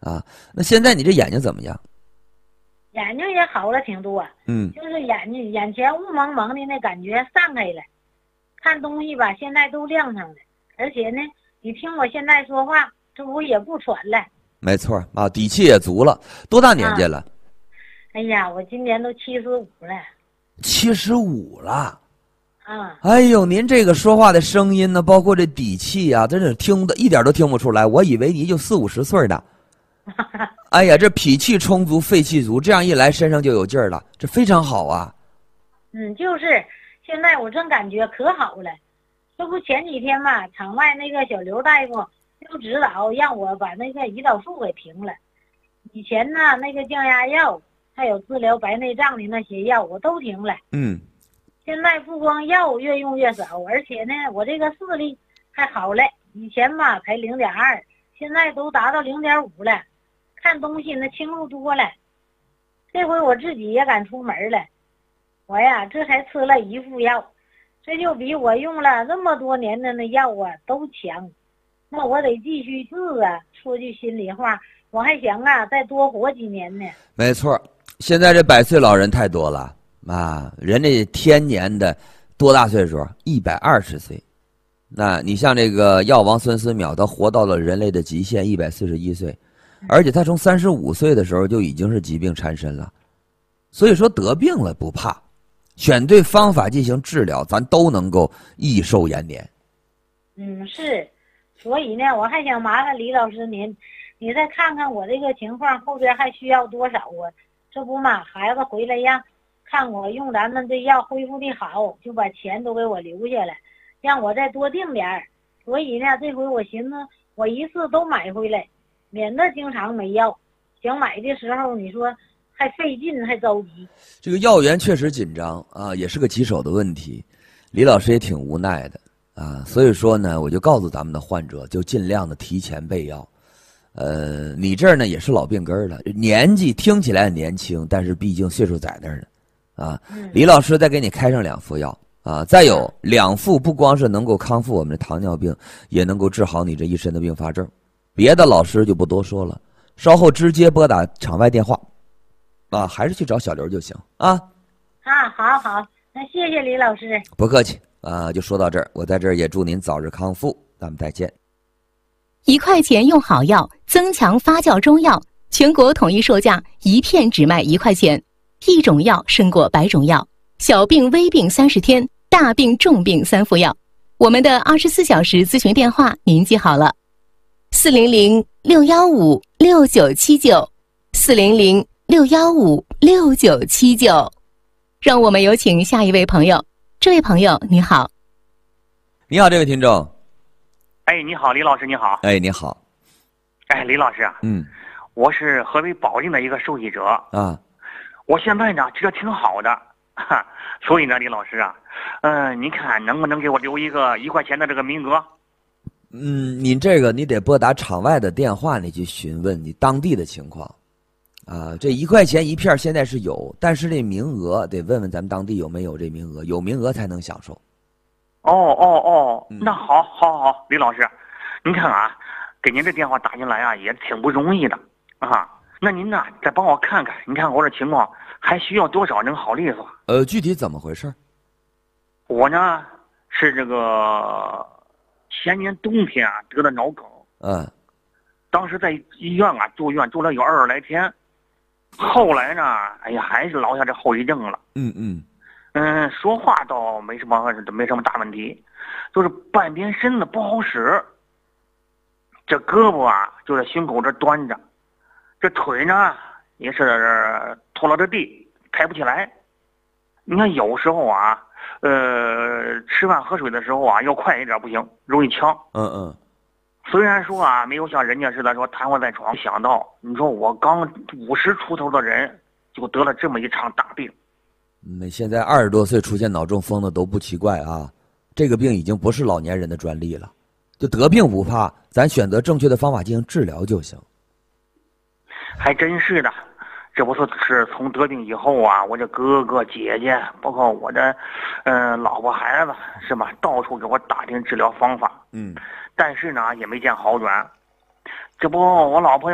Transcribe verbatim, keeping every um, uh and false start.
啊。那现在你这眼睛怎么样？ 眼睛也好了挺多， 嗯， 就是眼睛眼前雾蒙蒙的那感觉散开了，看东西吧现在都亮堂了，而且呢，你听我现在说话，这不也不喘了。 没错啊，底气也足了。多大年纪了？啊、 哎呀，我今年都七十五了。 七十五了。 啊， 哎呦，您这个说话的声音呢，包括这底气啊，真是听的一点都听不出来。我以为你就四五十岁的。哎呀，这脾气充足，肺气足，这样一来身上就有劲儿了，这非常好啊。 嗯，就是现在我真感觉可好了。这不前几天嘛，场外那个小刘大夫就指导让我把那个胰岛素给停了。以前呢，那个降压药还有治疗白内障的那些药我都停了。 嗯。 现在不光药越用越少，而且呢，我这个视力还好了。以前嘛才零点二，现在都达到零点五了，看东西那清楚多了。这回我自己也敢出门了，我呀这才吃了一副药，这就比我用了这么多年的那药啊都强。那我得继续治啊。说句心里话，我还想啊再多活几年呢。 没错，现在这百岁老人太多了。啊，人家天年的多大岁数？一百二十岁。那你像这个药王孙思邈，他活到了人类的极限一百四十一岁，而且他从三十五岁的时候就已经是疾病缠身了。所以说得病了不怕，选对方法进行治疗，咱都能够益寿延年。 嗯，是。所以呢，我还想麻烦李老师您，你再看看我这个情况后边还需要多少啊？这不嘛，孩子回来呀。看我用咱们这药恢复的好，就把钱都给我留下来，让我再多订点儿。所以呢，这回我寻思我一次都买回来，免得经常没药。想买的时候你说还费劲还着急。 这个药源确实紧张啊，也是个棘手的问题。李老师也挺无奈的啊，所以说呢，我就告诉咱们的患者，就尽量的提前备药。呃，你这儿呢也是老病根了，年纪听起来很年轻，但是毕竟岁数在那儿呢。啊，李老师再给你开上两副药啊，再有两副不光是能够康复我们的糖尿病，也能够治好你这一身的并发症。别的老师就不多说了，稍后直接拨打场外电话，啊，还是去找小刘就行啊。 啊，好好，那谢谢李老师。 不客气啊，就说到这儿，我在这儿也祝您早日康复，咱们再见。 一块钱用好药，增强发酵中药，全国统一售价，一片只卖一块钱。一种药胜过百种药，小病微病三十天，大病重病三副药。我们的二十四小时咨询电话您记好了：四零零六幺五六九七九，四零零六幺五六九七九。让我们有请下一位朋友。这位朋友你好。 你好，这位听众。 哎，你好，李老师，你好。 哎，你好。 哎，李老师啊， 嗯， 我是河北保定的一个受益者啊。 我现在呢，觉得挺好的，哈，所以呢，李老师啊，嗯、呃，你看能不能给我留一个一块钱的这个名额？ 嗯，你这个你得拨打场外的电话，你去询问你当地的情况，啊，这一块钱一片现在是有，但是这名额得问问咱们当地有没有这名额，有名额才能享受。 哦哦哦， 嗯、 那好，好，好，李老师，您看啊，给您这电话打进来啊，也挺不容易的啊。那您呢，再帮我看看，你看我这情况还需要多少能好利索？ 呃，具体怎么回事？ 我呢是这个前年冬天啊得的脑梗， 嗯， 当时在医院啊住院住了有二十来天，后来呢，哎呀，还是落下这后遗症了。 嗯嗯嗯，说话倒没什么没什么大问题，就是半边身子不好使，这胳膊啊就在胸口这端着。这腿呢也是拖拉着地，抬不起来。你看有时候啊，呃，吃饭喝水的时候啊，要快一点不行，容易呛。 嗯嗯。 虽然说啊，没有像人家似的说瘫痪在床，想到你说我刚五十出头的人，就得了这么一场大病。 那现在二十多岁出现脑中风的都不奇怪啊，这个病已经不是老年人的专利了。就得病不怕，咱选择正确的方法进行治疗就行。 还真是的，这不是是从得病以后啊，我这哥哥姐姐，包括我的，嗯、呃，老婆孩子，是吧？到处给我打听治疗方法， 嗯， 但是呢，也没见好转。这不，我老婆